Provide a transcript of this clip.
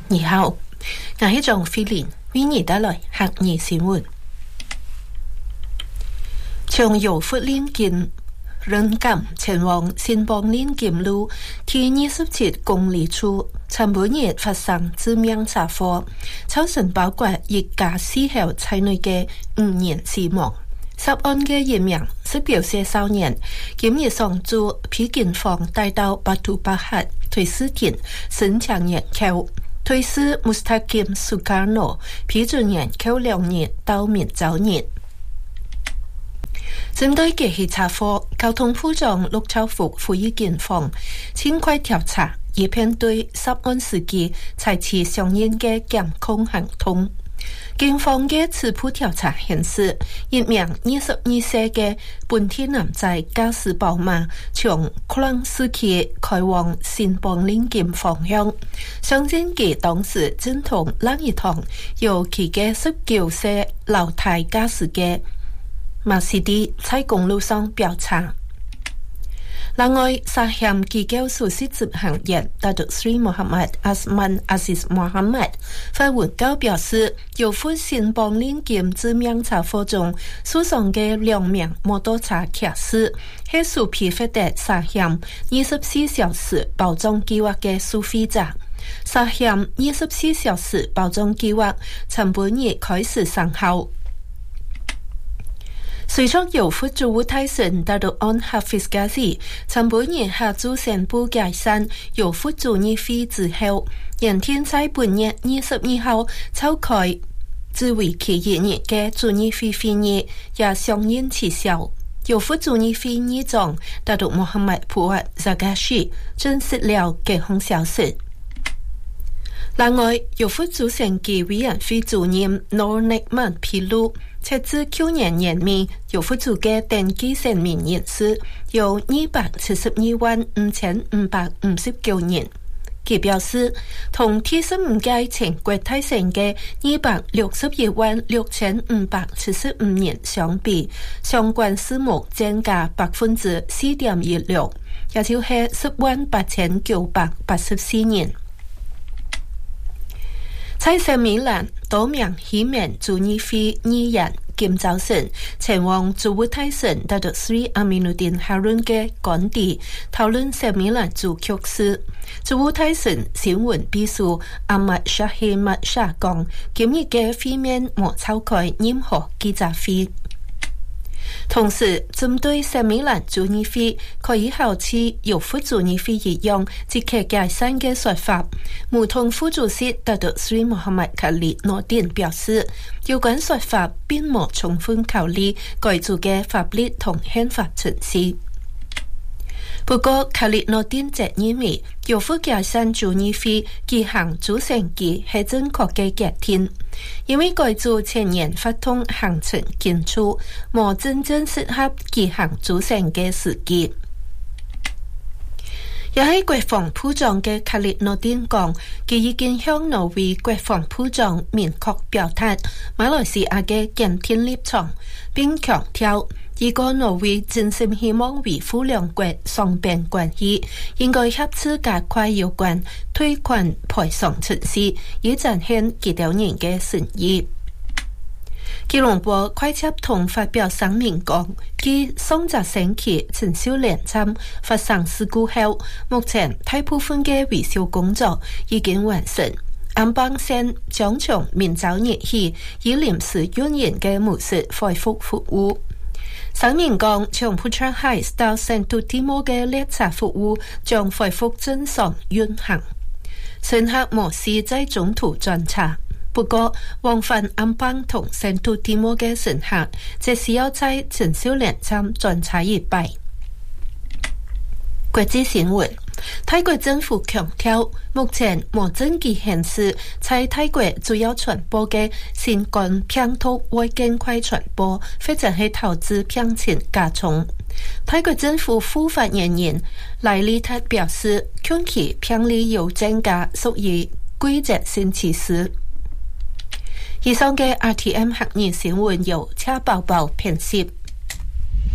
你好，我係張菲林，為你帶來客語新聞。從柔佛煉金人感前往新邦煉金路第27公里處，尋半夜發生致命車禍，造成包括一家4口在內嘅5人死亡。涉案嘅一名19歲少年，今日上晝被警方帶到巴圖巴克推事庭申請人口。推事穆斯塔金蘇卡諾批准人扣2年到免走年。針對這起車禍，交通部長陸兆福呼籲警方盡快調查，以便對涉案司機採取相應嘅檢控行動。警方嘅初步調查顯示，一名22歲嘅本地男仔駕駛寶馬從克朗斯區開往新邦煉金方向，相信佢當時正同另一趟由佢嘅19歲老太駕駛嘅馬士迪在公路上飆車。另外，沙咸機構首席執行人達德斯里穆罕默德阿斯曼阿西斯穆罕默德發文稿表示，由於新邦煉金致命車禍中受傷嘅2名摩托車騎士係屬批發的沙咸24小時包裝計劃嘅消費者。沙咸24小時包裝計劃從本日開始生效。隨着柔佛駐烏泰省達到安哈菲斯加斯，從本日下晝宣布解散柔佛駐日會之後，原定在本月22號召開只為期1日嘅駐日會會議也相應取消。柔佛駐日會議長達到穆罕默德普瓦扎加西證實了這項消息。另外，柔佛主選舉委員會主任諾內曼披露，截至去年年尾，柔佛州嘅登記選民人數有2725559人。佢表示，同35屆全國大選嘅2616575人相比，相關數目增加4.16%，也就是108984人。在聖米蘭，多名希盟駐日會議員今早晨前往駐烏泰省達德斯里阿米努丁哈倫嘅官邸討論聖米蘭駐局勢。駐烏泰省新聞秘書阿麥沙希麥沙講，今日嘅會面冇召開任何記者會。同時，針對聖米蘭駐日會可以好似柔佛駐日會一樣即刻解散嘅說法，巫統副主席達德斯里穆罕默德卡里諾丁表示，有關說法並冇充分考慮該州嘅法律同憲法程序。不過，卡里諾丁則認為，柔佛解散駐日會舉行主選舉係正確嘅決定，因為該州前年發通行程緊促，冇真正適合舉行主選嘅時機。也係國防部長嘅卡里諾丁講，佢已經向挪威國防部長明確表達馬來西亞嘅堅定立場，並強調，如果挪威真心希望維護兩國雙邊關係，應該合適加快有關退款賠償程序，以展現幾條人嘅誠意。吉隆坡快捷通發表聲明講，繼上個星期陳秀蓮站發生事故後，目前大部分嘅維修工作已經完成。安邦線將從明早日起以臨時運營嘅模式恢復服務。聲明講，從 Putra Heights 到聖圖提摩嘅列車服務將恢復正常運行，乘客模式在中途轉車。不過，往返安邦同聖圖提摩嘅乘客，這需要在陳秀蓮站轉車一擺。國際新聞，泰國政府強調，目前冇證據顯示在泰國主要傳播嘅新冠病毒會更快傳播，或者係導致病情加重。泰國政府副發言人萊利塔表示，近期病例有增加，屬於季節性趨勢。以上嘅 RTM 客語新聞由車寶寶編輯。